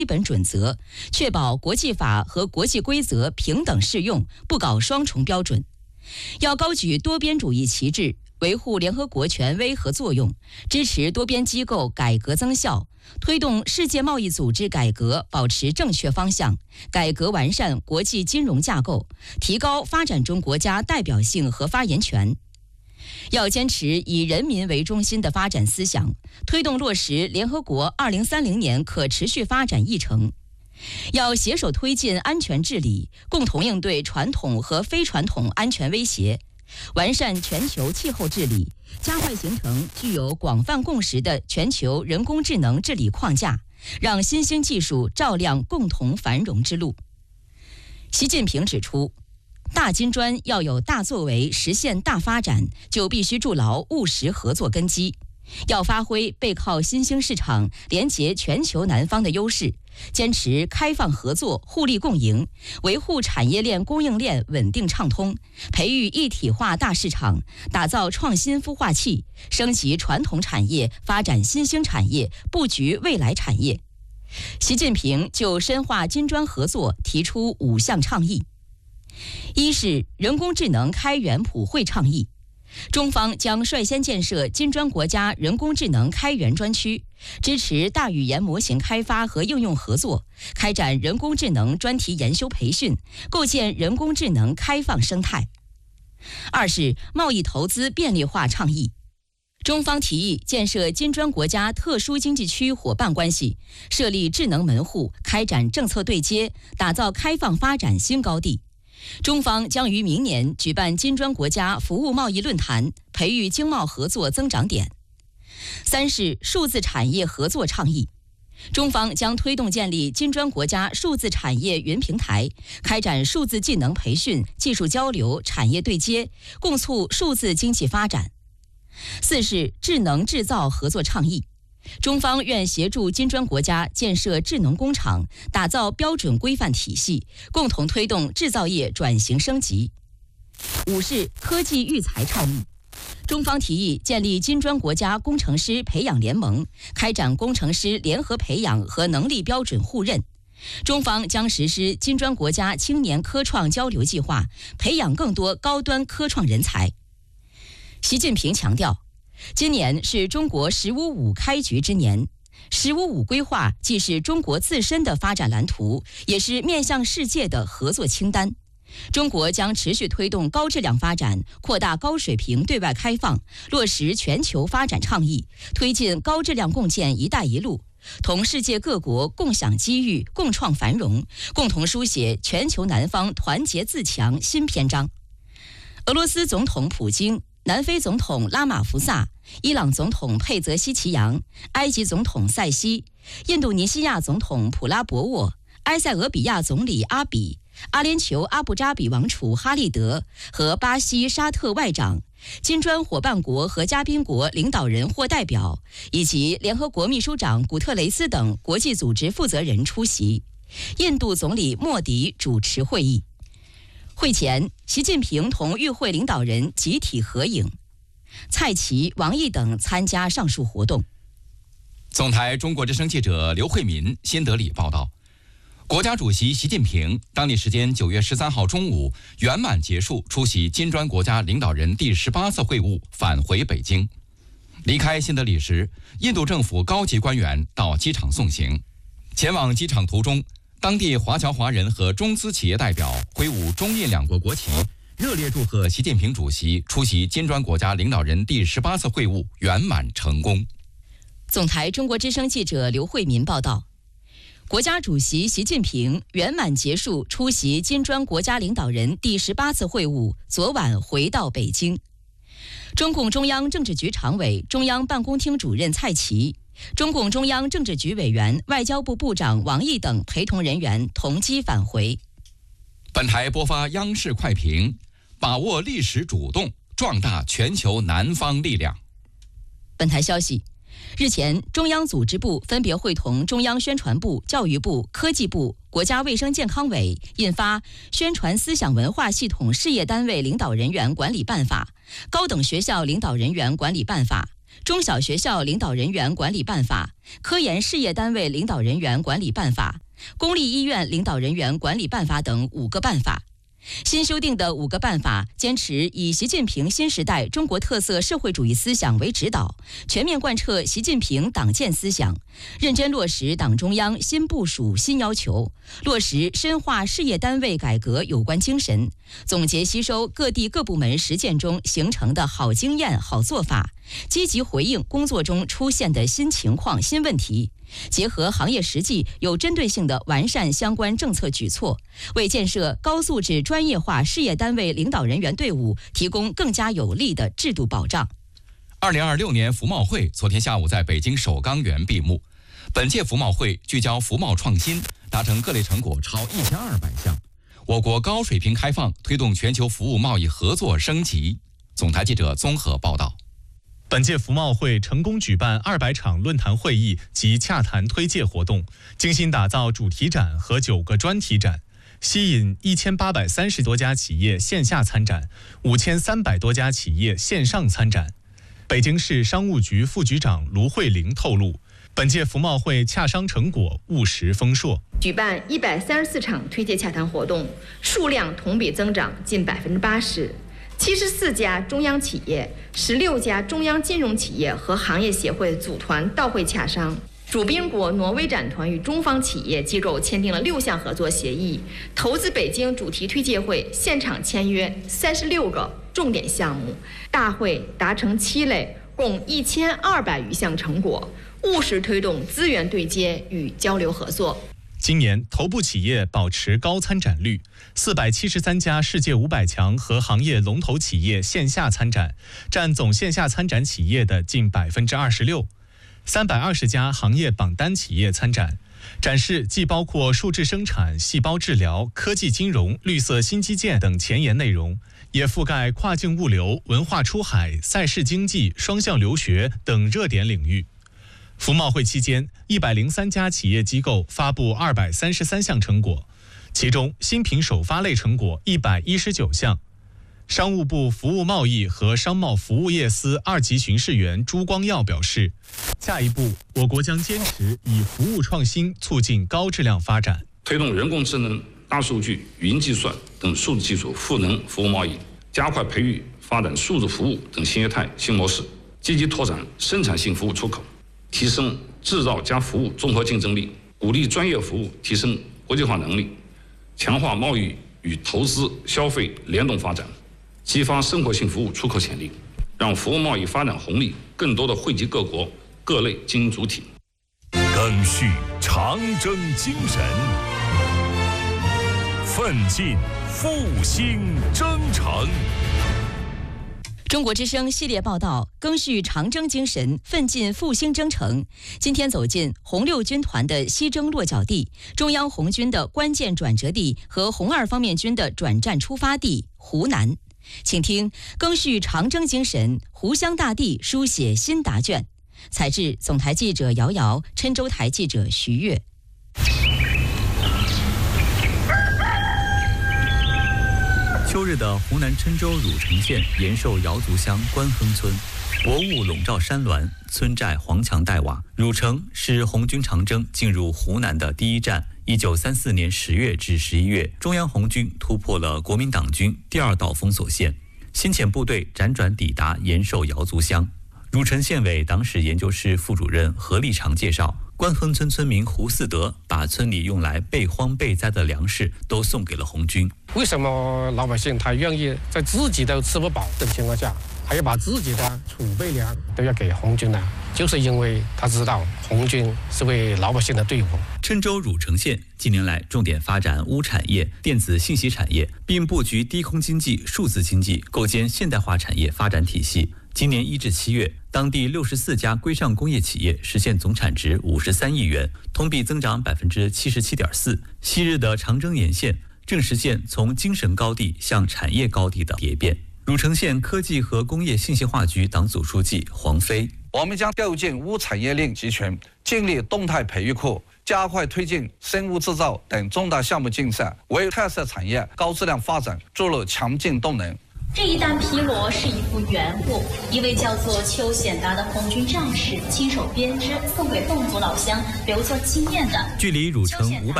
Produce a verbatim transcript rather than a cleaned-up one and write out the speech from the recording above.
基本准则，确保国际法和国际规则平等适用，不搞双重标准。要高举多边主义旗帜，维护联合国权威和作用，支持多边机构改革增效，推动世界贸易组织改革保持正确方向，改革完善国际金融架构，提高发展中国家代表性和发言权。要坚持以人民为中心的发展思想，推动落实联合国二零三零年可持续发展议程。要携手推进安全治理，共同应对传统和非传统安全威胁，完善全球气候治理，加快形成具有广泛共识的全球人工智能治理框架，让新兴技术照亮共同繁荣之路。习近平指出，大金砖要有大作为，实现大发展，就必须筑牢务实合作根基。要发挥背靠新兴市场、连结全球南方的优势，坚持开放合作、互利共赢，维护产业链供应链稳定畅通，培育一体化大市场，打造创新孵化器，升级传统产业，发展新兴产业，布局未来产业。习近平就深化金砖合作提出五项倡议。一是人工智能开源普惠倡议，中方将率先建设金砖国家人工智能开源专区，支持大语言模型开发和应用合作，开展人工智能专题研修培训，构建人工智能开放生态。二是贸易投资便利化倡议，中方提议建设金砖国家特殊经济区伙伴关系，设立智能门户，开展政策对接，打造开放发展新高地。中方将于明年举办金砖国家服务贸易论坛，培育经贸合作增长点。三是数字产业合作倡议，中方将推动建立金砖国家数字产业云平台，开展数字技能培训、技术交流、产业对接，共促数字经济发展。四是智能制造合作倡议，中方愿协助金砖国家建设智能工厂，打造标准规范体系，共同推动制造业转型升级。五是科技育才倡议，中方提议建立金砖国家工程师培养联盟，开展工程师联合培养和能力标准互认。中方将实施金砖国家青年科创交流计划，培养更多高端科创人才。习近平强调，今年是中国“十五五”开局之年，“十五五”规划既是中国自身的发展蓝图，也是面向世界的合作清单。中国将持续推动高质量发展，扩大高水平对外开放，落实全球发展倡议，推进高质量共建“一带一路”，同世界各国共享机遇、共创繁荣，共同书写全球南方团结自强新篇章。俄罗斯总统普京、南非总统拉马福萨、伊朗总统佩泽希奇扬、埃及总统塞西、印度尼西亚总统普拉博沃、埃塞俄比亚总理阿比、阿联酋阿布扎比王储哈利德和巴西沙特外长、金砖伙伴国和嘉宾国领导人或代表，以及联合国秘书长古特雷斯等国际组织负责人出席。印度总理莫迪主持会议。会前，习近平同与会领导人集体合影，蔡奇、王毅等参加上述活动。 总台中国之声记者刘慧民新德里报道，国家主席习近平当地时间九月十三号中午圆满结束出席金砖国家领导人第十八次会晤，返回北京。离开新德里时，印度政府高级官员到机场送行。前往机场途中，当地华侨华人和中资企业代表挥舞中印两国国旗，热烈祝贺习近平主席出席金砖国家领导人第十八次会晤圆满成功。 总台中国之声记者刘慧民报道，国家主席习近平圆满结束出席金砖国家领导人第十八次会晤，昨晚回到北京。中共中央政治局常委、中央办公厅主任蔡奇、中共中央政治局委员、外交部部长王毅等陪同人员同机返回。 本台播发央视快评，把握历史主动，壮大全球南方力量。 本台消息，日前，中央组织部分别会同中央宣传部、教育部、科技部、国家卫生健康委印发《宣传思想文化系统事业单位领导人员管理办法》、《高等学校领导人员管理办法》、 中小学校领导人员管理办法、科研事业单位领导人员管理办法、公立医院领导人员管理办法等五个办法。新修订的五个办法坚持以习近平新时代中国特色社会主义思想为指导，全面贯彻习近平党建思想，认真落实党中央新部署新要求，落实深化事业单位改革有关精神，总结吸收各地各部门实践中形成的好经验、好做法，积极回应工作中出现的新情况、新问题，结合行业实际，有针对性地完善相关政策举措，为建设高素质专业化事业单位领导人员队伍提供更加有力的制度保障。 二零二六年服贸会昨天下午在北京首钢园闭幕。本届服贸会聚焦服贸创新，达成各类成果超一千二百项。我国高水平开放推动全球服务贸易合作升级。总台记者综合报道。 本届服贸会成功举办二百场论坛会议及洽谈推介活动，精心打造主题展和九个专题展，吸引一千八百三十多家企业线下参展，五千三百多家企业线上参展。北京市商务局副局长卢慧玲透露，本届服贸会洽商成果务实丰硕， 举办一百三十四场推介洽谈活动，数量同比增长近百分之八十。七十四家中央企业、十六家中央金融企业和行业协会组团到会洽商。主宾国挪威展团与中方企业机构签订了六项合作协议，投资北京主题推介会现场签约三十六个重点项目，大会达成七类，共一千二百余项成果，务实推动资源对接与交流合作。 今年头部企业保持高参展率，四百七十三家世界五百强和行业龙头企业线下参展，占总线下参展企业的近百分之二十六。三百二十家行业榜单企业参展，展示既包括数字生产、细胞治疗、科技金融、绿色新基建等前沿内容，也覆盖跨境物流、文化出海、赛事经济、双向留学等热点领域。服贸会期间，一百零三家企业机构发布二百三十三项成果，其中新品首发类成果一百一十九项。商务部服务贸易和商贸服务业司二级巡视员朱光耀表示，下一步我国将坚持以服务创新促进高质量发展， 推动人工智能、大数据、云计算等数字技术赋能服务贸易，加快培育发展数字服务等新业态新模式，积极拓展生产性服务出口，提升制造加服务综合竞争力，鼓励专业服务提升国际化能力，强化贸易与投资消费联动发展，激发生活性服务出口潜力，让服务贸易发展红利更多的惠及各国各类经营主体。 赓续长征精神，奋进复兴征程。 中国之声系列报道，赓续长征精神，奋进复兴征程。今天走进红六军团的西征落脚地，中央红军的关键转折地和红二方面军的转战出发地湖南。请听赓续长征精神，湖湘大地书写新答卷。采制总台记者姚瑶，郴州台记者徐悦。 秋日的湖南郴州汝城县延寿瑶族乡关亨村，薄雾笼罩山峦，村寨黄墙黛瓦。汝城是红军长征进入湖南的第一站。一九三四年十月至十一月，中央红军突破了国民党军第二道封锁线，新遣部队辗转抵达延寿瑶族乡。汝城县委党史研究室副主任何立长介绍，关亨村村民胡四德把村里用来备荒备灾的粮食都送给了红军。 为什么老百姓他愿意在自己都吃不饱的情况下，还要把自己的储备粮都要给红军呢？就是因为他知道红军是为老百姓的队伍。 郴州汝城县近年来重点发展钨产业、电子信息产业，并布局低空经济、数字经济，构建现代化产业发展体系。今年一至七月，当地六十四家规上工业企业实现总产值五十三亿元，同比增长百分之七十七点四。昔日的长征沿线正实现从精神高地向产业高地的蝶变。汝城县科技和工业信息化局党组书记黄飞： 我们将构建钨产业链集群，建立动态培育库，加快推进生物制造等重大项目建设，为特色产业高质量发展注入强劲动能。 这一担皮锣是一副原物，一位叫做邱显达的红军战士亲手编织，送给侗族老乡，留作纪念的。 距离汝城五百。